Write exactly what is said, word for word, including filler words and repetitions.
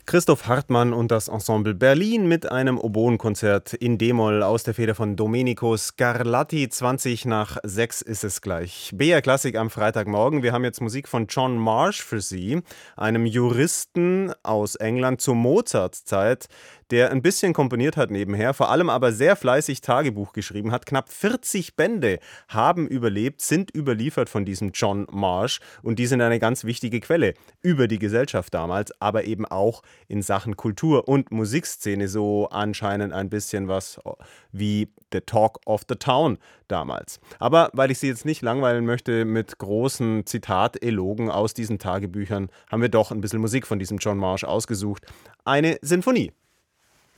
Christoph Hartmann und das Ensemble Berlin mit einem Oboenkonzert in D-Moll aus der Feder von Domenico Scarlatti. zwanzig nach sechs ist es gleich. B R Klassik am Freitagmorgen. Wir haben jetzt Musik von John Marsh für Sie, einem Juristen aus England zur Mozart-Zeit, der ein bisschen komponiert hat nebenher, vor allem aber sehr fleißig Tagebuch geschrieben hat. Knapp vierzig Bände haben überlebt, sind überliefert von diesem John Marsh und die sind eine ganz wichtige Quelle über die Gesellschaft damals, aber eben auch in Sachen Kultur- und Musikszene, so anscheinend ein bisschen was wie The Talk of the Town damals. Aber weil ich Sie jetzt nicht langweilen möchte mit großen Zitat-Elogen aus diesen Tagebüchern, haben wir doch ein bisschen Musik von diesem John Marsh ausgesucht. Eine Sinfonie.